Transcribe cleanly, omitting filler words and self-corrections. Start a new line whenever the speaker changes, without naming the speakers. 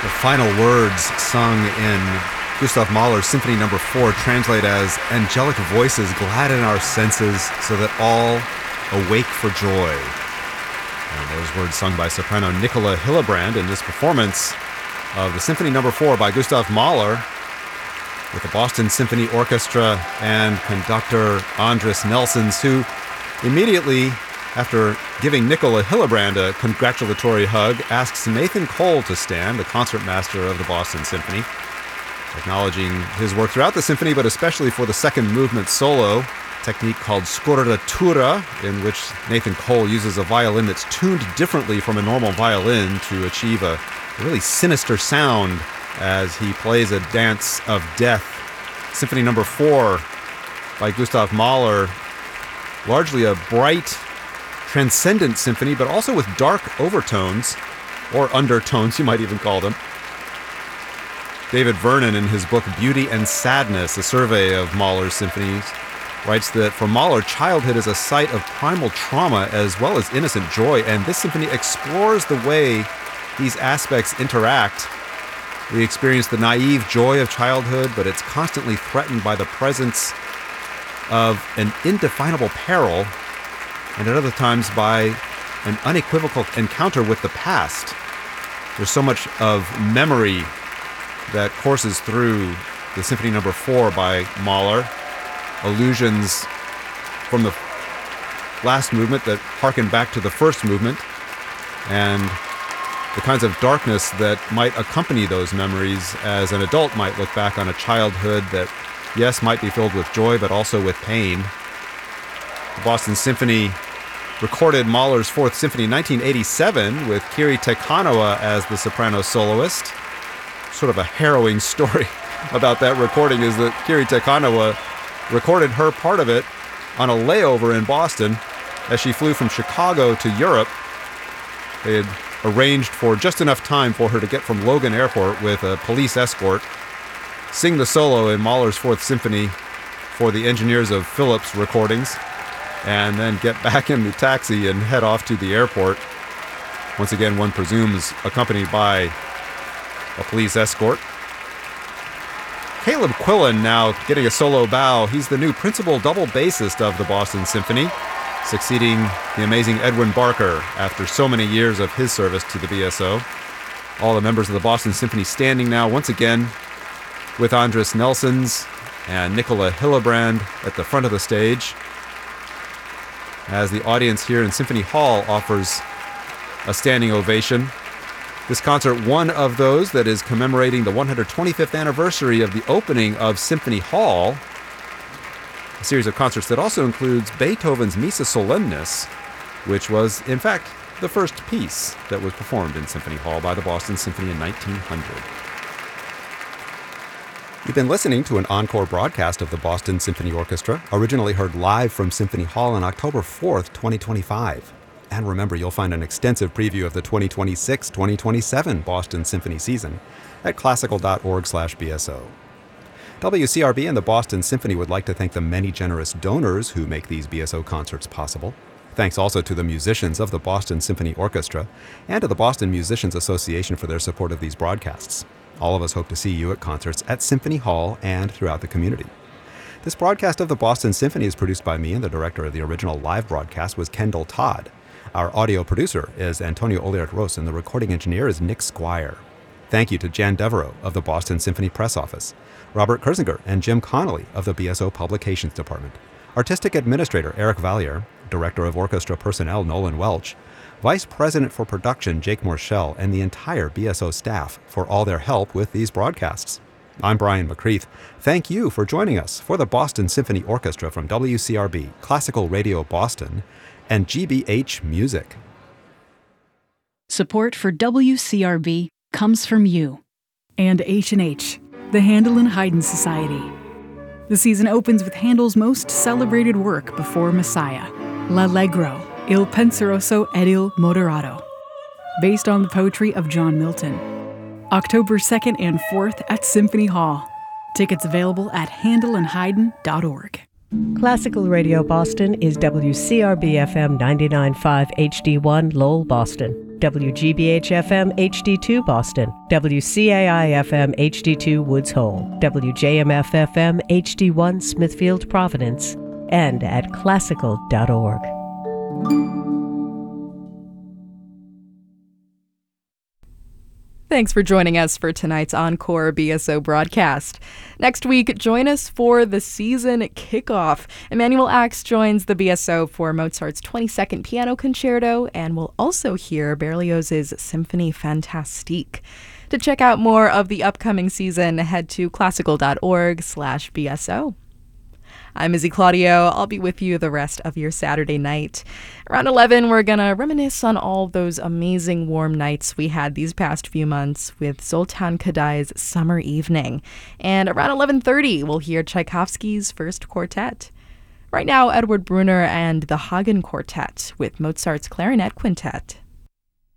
The final words sung in Gustav Mahler's Symphony No. 4 translate as angelic voices gladden our senses so that all awake for joy. And those words sung by soprano Nicola Hillebrand in this performance of the Symphony No. 4 by Gustav Mahler with the Boston Symphony Orchestra and conductor Andris Nelsons, who immediately, after giving Nicola Hillebrand a congratulatory hug, asks Nathan Cole to stand, the concertmaster of the Boston Symphony, acknowledging his work throughout the symphony, but especially for the second movement solo, technique called scordatura, in which Nathan Cole uses a violin that's tuned differently from a normal violin to achieve a really sinister sound as he plays a dance of death. Symphony No. 4 by Gustav Mahler, largely a bright, transcendent symphony, but also with dark overtones, or undertones, you might even call them. David Vernon, in his book Beauty and Sadness, a survey of Mahler's symphonies, writes that for Mahler, childhood is a site of primal trauma as well as innocent joy, and this symphony explores the way these aspects interact. We experience the naive joy of childhood, but it's constantly threatened by the presence of an indefinable peril, and at other times by an unequivocal encounter with the past. There's so much of memory that courses through the Symphony No. 4 by Mahler, allusions from the last movement that harken back to the first movement, and the kinds of darkness that might accompany those memories as an adult might look back on a childhood that, yes, might be filled with joy, but also with pain. The Boston Symphony recorded Mahler's Fourth Symphony in 1987 with Kiri Te Kanawa as the soprano soloist. Sort of a harrowing story about that recording is that Kiri Te Kanawa recorded her part of it on a layover in Boston as she flew from Chicago to Europe. They had arranged for just enough time for her to get from Logan Airport with a police escort, sing the solo in Mahler's Fourth Symphony for the engineers of Philips Recordings, and then get back in the taxi and head off to the airport. Once again, one presumes accompanied by a police escort. Caleb Quillen now getting a solo bow. He's the new principal double bassist of the Boston Symphony, succeeding the amazing Edwin Barker after so many years of his service to the BSO. All the members of the Boston Symphony standing now once again with Andris Nelsons and Nicola Hillebrand at the front of the stage, as the audience here in Symphony Hall offers a standing ovation. This concert, one of those that is commemorating the 125th anniversary of the opening of Symphony Hall, a series of concerts that also includes Beethoven's Missa Solemnis, which was, in fact, the first piece that was performed in Symphony Hall by the Boston Symphony in 1900. You've been listening to an encore broadcast of the Boston Symphony Orchestra, originally heard live from Symphony Hall on October 4th, 2025. And remember, you'll find an extensive preview of the 2026-2027 Boston Symphony season at classical.org/BSO. WCRB and the Boston Symphony would like to thank the many generous donors who make these BSO concerts possible. Thanks also to the musicians of the Boston Symphony Orchestra and to the Boston Musicians Association for their support of these broadcasts. All of us hope to see you at concerts at Symphony Hall and throughout the community. This broadcast of the Boston Symphony is produced by me, and the director of the original live broadcast was Kendall Todd. Our audio producer is Antonio Oliart-Ros, and the recording engineer is Nick Squire. Thank you to Jan Devereaux of the Boston Symphony Press Office, Robert Kersinger and Jim Connolly of the BSO Publications Department, Artistic Administrator Eric Vallier, Director of Orchestra Personnel Nolan Welch, Vice President for Production Jake Morshell, and the entire BSO staff for all their help with these broadcasts. I'm Brian McCreath. Thank you for joining us for the Boston Symphony Orchestra from WCRB, Classical Radio Boston, and GBH Music.
Support for WCRB comes from you.
And H&H, the Handel and Haydn Society. The season opens with Handel's most celebrated work before Messiah, L'Allegro, Il Penseroso ed il Moderato, based on the poetry of John Milton. October 2nd and 4th at Symphony Hall. Tickets available at handelandhaydn.org.
Classical Radio Boston is WCRB FM 99.5 HD1 Lowell, Boston. WGBH-FM HD2 Boston, WCAI-FM HD2 Woods Hole, WJMF-FM HD1 Smithfield Providence, and at classical.org.
Thanks for joining us for tonight's Encore BSO broadcast. Next week, join us for the season kickoff. Emmanuel Axe joins the BSO for Mozart's 22nd Piano Concerto, and we'll also hear Berlioz's Symphonie Fantastique. To check out more of the upcoming season, head to classical.org/BSO. I'm Izzy Claudio. I'll be with you the rest of your Saturday night. Around 11, we're going to reminisce on all those amazing warm nights we had these past few months with Zoltan Kodai's Summer Evening. And around 11:30, we'll hear Tchaikovsky's First Quartet. Right now, Edward Brunner and the Hagen Quartet with Mozart's Clarinet Quintet.